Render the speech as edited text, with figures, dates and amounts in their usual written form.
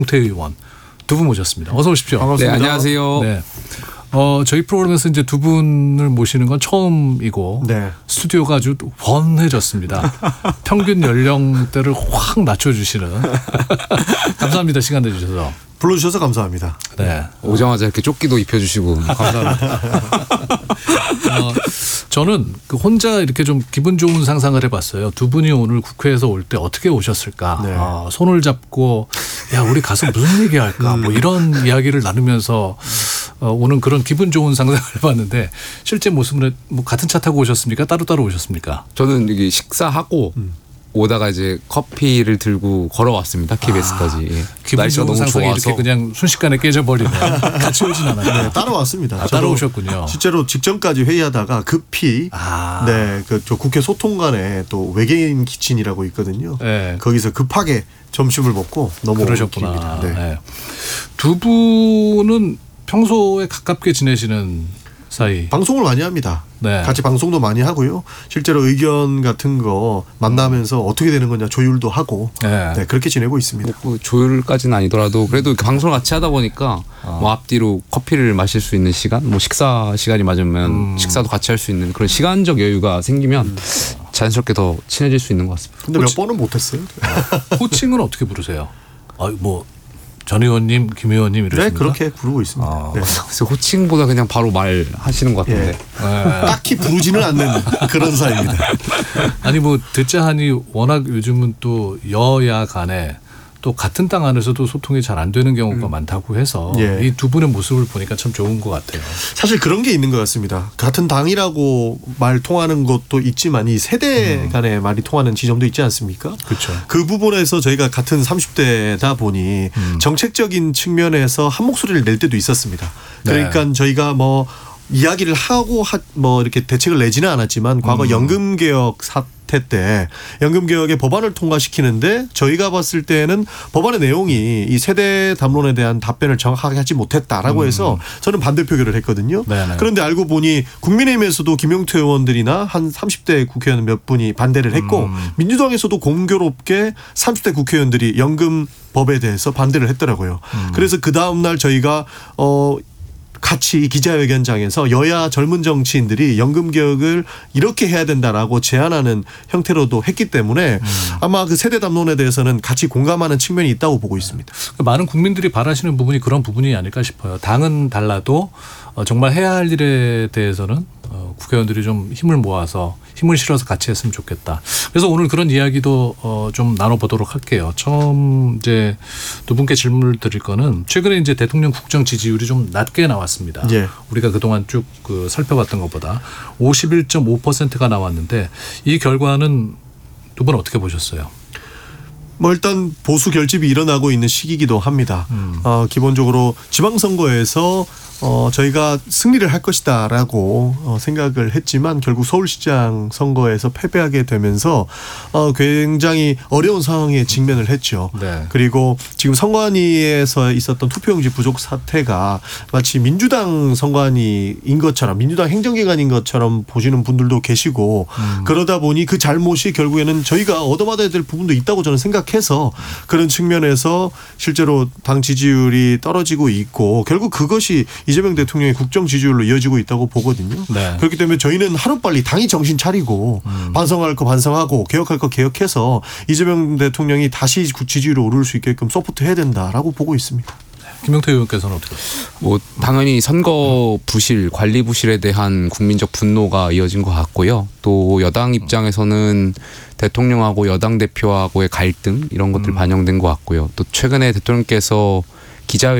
김용태 의원 두 분 모셨습니다. 어서 오십시오. 반갑습니다. 네, 안녕하세요. 네. 저희 프로그램에서 이제 두 분을 모시는 건 처음이고 네. 스튜디오가 아주 원해졌습니다. 평균 연령대를 확 낮춰주시는 감사합니다. 시간 내주셔서. 불러주셔서 감사합니다. 네. 오자마자 이렇게 조끼도 입혀주시고 감사합니다. 저는 그 혼자 이렇게 좀 기분 좋은 상상을 해봤어요. 두 분이 오늘 국회에서 올 때 어떻게 오셨을까. 네. 손을 잡고 야 우리 가서 무슨 얘기할까 뭐 이런 이야기를 나누면서 오는 그런 기분 좋은 상상을 해봤는데 실제 모습은 뭐 같은 차 타고 오셨습니까? 따로따로 오셨습니까? 저는 여기 식사하고 오다가 이제 커피를 들고 걸어왔습니다. KBS까지. 기분 날씨가 좋은 너무 상상이 좋아서. 이렇게 그냥 순식간에 깨져버리네. 같이 오진 않았네요. 네, 따라왔습니다. 저도 따라오셨군요. 실제로 직전까지 회의하다가 급히 네, 저 국회 소통관에 또 외계인 키친이라고 있거든요. 네. 거기서 급하게 점심을 먹고 넘어온 그러셨구나. 길입니다. 네. 네. 두 분은 평소에 가깝게 지내시는 사이. 방송을 많이 합니다. 네. 같이 방송도 많이 하고요. 실제로 의견 같은 거 만나면서 어떻게 되는 거냐 조율도 하고 네. 네, 그렇게 지내고 있습니다. 뭐 조율까지는 아니더라도 그래도 이렇게 방송을 같이 하다 보니까 뭐 앞뒤로 커피를 마실 수 있는 시간, 뭐 식사 시간이 맞으면 식사도 같이 할 수 있는 그런 시간적 여유가 생기면 자연스럽게 더 친해질 수 있는 것 같습니다. 근데 몇 번은 못했어요. 호칭은 어떻게 부르세요? 뭐 전 의원님, 김 의원님 이러십니까? 네, 그렇게 부르고 있습니다. 네. 그래서 호칭보다 그냥 바로 말하시는 것 같은데. 딱히 부르지는 않는 그런 사이입니다. 아니 뭐 듣자 하니 워낙 요즘은 또 여야 간에 또 같은 땅 안에서도 소통이 잘 안 되는 경우가 많다고 해서 예. 이 두 분의 모습을 보니까 참 좋은 것 같아요. 사실 그런 게 있는 것 같습니다. 같은 당이라고 말 통하는 것도 있지만 이 세대 간의 말이 통하는 지점도 있지 않습니까? 그렇죠. 그 부분에서 저희가 같은 30대다 보니 정책적인 측면에서 한 목소리를 낼 때도 있었습니다. 그러니까 네. 저희가 뭐 이야기를 하고 뭐 이렇게 대책을 내지는 않았지만 과거 연금개혁 사태 때 연금개혁의 법안을 통과시키는데 저희가 봤을 때는 법안의 내용이 이 세대 담론에 대한 답변을 정확하게 하지 못했다라고 해서 저는 반대 표결을 했거든요. 네네. 그런데 알고 보니 국민의힘에서도 김용태 의원들이나 한 30대 국회의원 몇 분이 반대를 했고 민주당에서도 공교롭게 30대 국회의원들이 연금법에 대해서 반대를 했더라고요. 그래서 그 다음 날 저희가 같이 기자회견장에서 여야 젊은 정치인들이 연금개혁을 이렇게 해야 된다라고 제안하는 형태로도 했기 때문에 아마 그 세대 담론에 대해서는 같이 공감하는 측면이 있다고 보고 있습니다. 많은 국민들이 바라시는 부분이 그런 부분이 아닐까 싶어요. 당은 달라도 정말 해야 할 일에 대해서는 국회의원들이 좀 힘을 모아서 힘을 실어서 같이 했으면 좋겠다. 그래서 오늘 그런 이야기도 좀 나눠보도록 할게요. 처음 이제 두 분께 질문을 드릴 거는 최근에 이제 대통령 국정 지지율이 좀 낮게 나왔습니다. 예. 우리가 그동안 쭉 살펴봤던 것보다 51.5%가 나왔는데 이 결과는 두 분 어떻게 보셨어요? 뭐 일단 보수 결집이 일어나고 있는 시기이기도 합니다. 기본적으로 지방선거에서 저희가 승리를 할 것이다라고 생각을 했지만 결국 서울시장 선거에서 패배하게 되면서 굉장히 어려운 상황에 직면을 했죠. 네. 그리고 지금 선관위에서 있었던 투표용지 부족 사태가 마치 민주당 선관위인 것처럼 민주당 행정기관인 것처럼 보시는 분들도 계시고 그러다 보니 그 잘못이 결국에는 저희가 얻어받아야 될 부분도 있다고 저는 생각해서 그런 측면에서 실제로 당 지지율이 떨어지고 있고 결국 그것이 이재명 대통령의 국정 지지율로 이어지고 있다고 보거든요. 네. 그렇기 때문에 저희는 하루빨리 당이 정신 차리고 반성할 거 반성하고 개혁할 거 개혁해서 이재명 대통령이 다시 지지율이 오를 수 있게끔 서포트해야 된다라고 보고 있습니다. 김용태 의원께서는 어떻게 보세요? 뭐 당연히 선거 부실, 관리 부실에 대한 국민적 분노가 이어진 것 같고요. 또 여당 입장에서는 대통령하고 여당 대표하고의 갈등 이런 것들 반영된 것 같고요. 또 최근에 대통령께서 기자회